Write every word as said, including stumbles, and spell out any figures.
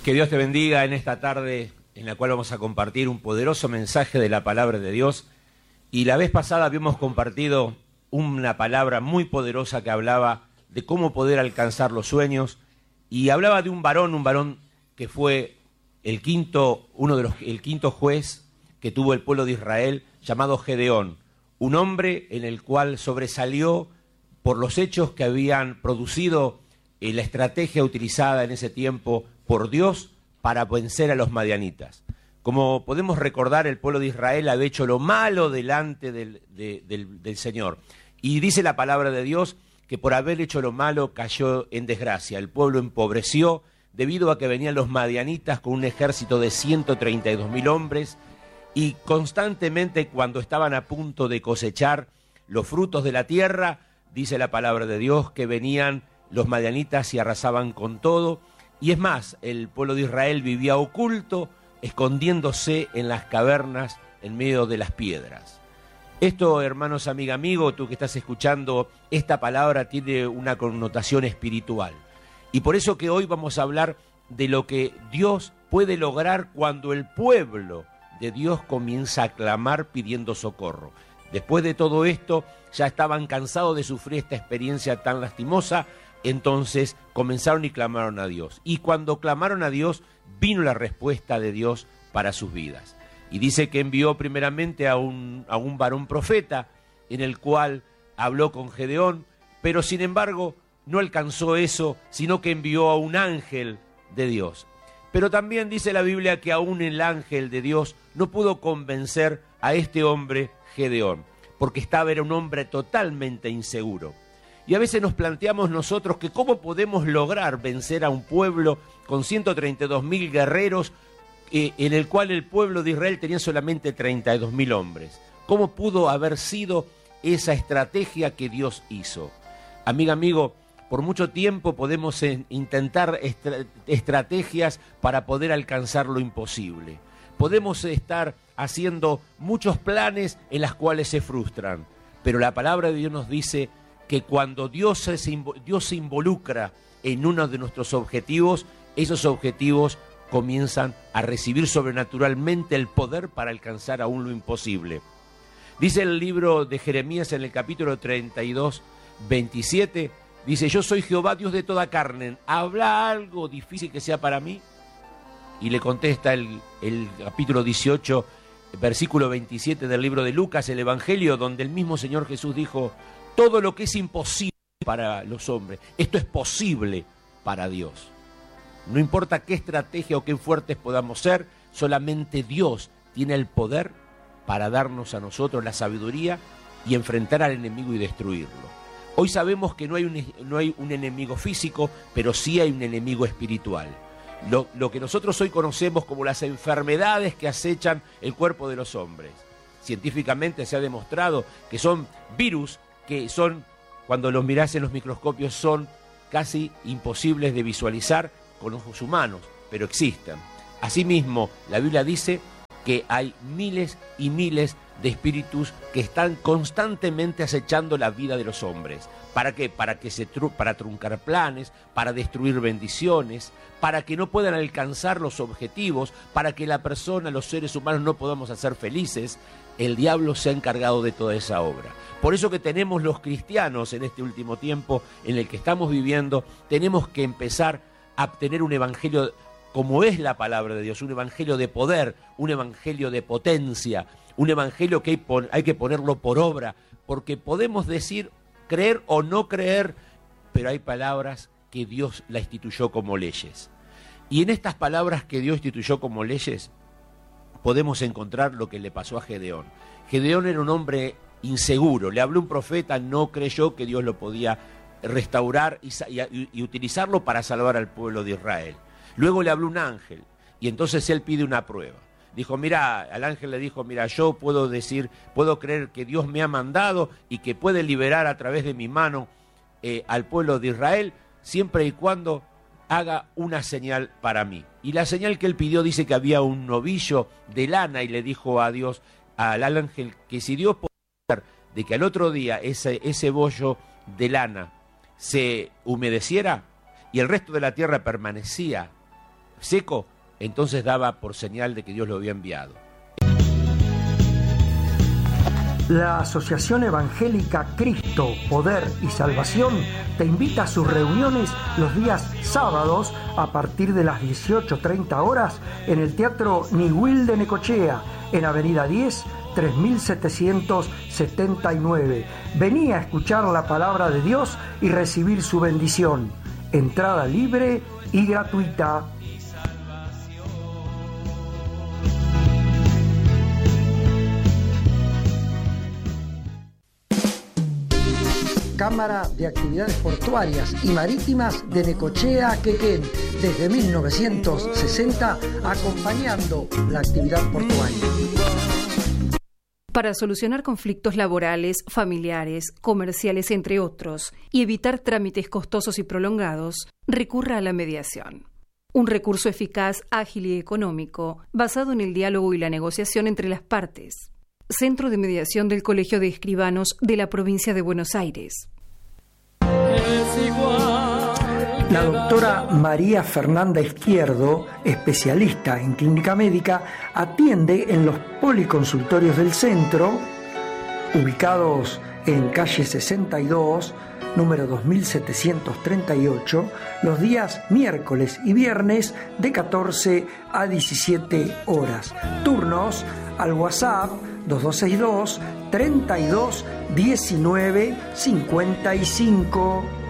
Que Dios te bendiga en esta tarde en la cual vamos a compartir un poderoso mensaje de la palabra de Dios. Y la vez pasada habíamos compartido una palabra muy poderosa que hablaba de cómo poder alcanzar los sueños, y hablaba de un varón, un varón que fue el quinto, uno de los, el quinto juez que tuvo el pueblo de Israel, llamado Gedeón, un hombre en el cual sobresalió por los hechos que habían producido eh, la estrategia utilizada en ese tiempo por Dios para vencer a los madianitas. Como podemos recordar, el pueblo de Israel había hecho lo malo delante del, de, del, del Señor. Y dice la palabra de Dios que por haber hecho lo malo cayó en desgracia. El pueblo empobreció debido a que venían los madianitas con un ejército de ciento treinta y dos mil hombres, y constantemente cuando estaban a punto de cosechar los frutos de la tierra, dice la palabra de Dios que venían los madianitas y arrasaban con todo. Y es más, el pueblo de Israel vivía oculto, escondiéndose en las cavernas en medio de las piedras. Esto, hermanos, amiga, amigo, tú que estás escuchando, esta palabra tiene una connotación espiritual. Y por eso que hoy vamos a hablar de lo que Dios puede lograr cuando el pueblo de Dios comienza a clamar pidiendo socorro. Después de todo esto, ya estaban cansados de sufrir esta experiencia tan lastimosa. Entonces comenzaron y clamaron a Dios. Y cuando clamaron a Dios, vino la respuesta de Dios para sus vidas. Y dice que envió primeramente a un, a un varón profeta, en el cual habló con Gedeón, pero sin embargo no alcanzó eso, sino que envió a un ángel de Dios. Pero también dice la Biblia que aún el ángel de Dios no pudo convencer a este hombre Gedeón, porque estaba, era un hombre totalmente inseguro. Y a veces nos planteamos nosotros que cómo podemos lograr vencer a un pueblo con ciento treinta y dos mil guerreros, eh, en el cual el pueblo de Israel tenía solamente treinta y dos mil hombres. ¿Cómo pudo haber sido esa estrategia que Dios hizo? Amiga, amigo, por mucho tiempo podemos eh, intentar estra- estrategias para poder alcanzar lo imposible. Podemos estar haciendo muchos planes en los cuales se frustran, pero la palabra de Dios nos dice que cuando Dios se, Dios se involucra en uno de nuestros objetivos, esos objetivos comienzan a recibir sobrenaturalmente el poder para alcanzar aún lo imposible. Dice el libro de Jeremías en el capítulo treinta y dos, veintisiete, dice: yo soy Jehová, Dios de toda carne, ¿habrá algo difícil que sea para mí? Y le contesta el, el capítulo dieciocho, versículo veintisiete del libro de Lucas, el Evangelio, donde el mismo Señor Jesús dijo: todo lo que es imposible para los hombres, esto es posible para Dios. No importa qué estrategia o qué fuertes podamos ser, solamente Dios tiene el poder para darnos a nosotros la sabiduría y enfrentar al enemigo y destruirlo. Hoy sabemos que no hay un, no hay un enemigo físico, pero sí hay un enemigo espiritual. Lo, lo que nosotros hoy conocemos como las enfermedades que acechan el cuerpo de los hombres. Científicamente se ha demostrado que son virus que son, cuando los mirás en los microscopios, son casi imposibles de visualizar con ojos humanos, pero existen. Asimismo, la Biblia dice que hay miles y miles de espíritus que están constantemente acechando la vida de los hombres. ¿Para qué? Para que se tru- para truncar planes, para destruir bendiciones, para que no puedan alcanzar los objetivos, para que la persona, los seres humanos, no podamos hacer felices. El diablo se ha encargado de toda esa obra. Por eso que tenemos los cristianos en este último tiempo en el que estamos viviendo, tenemos que empezar a tener un evangelio como es la palabra de Dios, un evangelio de poder, un evangelio de potencia, un evangelio que hay, pon- hay que ponerlo por obra, porque podemos decir, creer o no creer, pero hay palabras que Dios la instituyó como leyes. Y en estas palabras que Dios instituyó como leyes, podemos encontrar lo que le pasó a Gedeón. Gedeón era un hombre inseguro, le habló un profeta, no creyó que Dios lo podía restaurar y, y, y utilizarlo para salvar al pueblo de Israel. Luego le habló un ángel, y entonces él pide una prueba. Dijo, mira, al ángel le dijo, mira, yo puedo decir, puedo creer que Dios me ha mandado y que puede liberar a través de mi mano eh, al pueblo de Israel, siempre y cuando haga una señal para mí. Y la señal que él pidió dice que había un novillo de lana, y le dijo a Dios, al ángel, que si Dios podía hacer de que al otro día ese, ese bollo de lana se humedeciera y el resto de la tierra permanecía seco, entonces daba por señal de que Dios lo había enviado. La Asociación Evangélica Cristo, Poder y Salvación te invita a sus reuniones los días sábados a partir de las dieciocho treinta horas en el Teatro Niwil de Necochea, en Avenida diez, tres mil setecientos setenta y nueve. Vení a escuchar la palabra de Dios y recibir su bendición. Entrada libre y gratuita. Cámara de Actividades Portuarias y Marítimas de Necochea, Quequén, desde mil novecientos sesenta, acompañando la actividad portuaria. Para solucionar conflictos laborales, familiares, comerciales, entre otros, y evitar trámites costosos y prolongados, recurra a la mediación. Un recurso eficaz, ágil y económico, basado en el diálogo y la negociación entre las partes. Centro de Mediación del Colegio de Escribanos de la Provincia de Buenos Aires. La doctora María Fernanda Izquierdo, especialista en clínica médica, atiende en los policonsultorios del centro, ubicados en calle sesenta y dos, número dos mil setecientos treinta y ocho, los días miércoles y viernes de catorce a diecisiete horas. Turnos al WhatsApp dos dos seis dos, treinta y dos, diecinueve, cincuenta y cinco.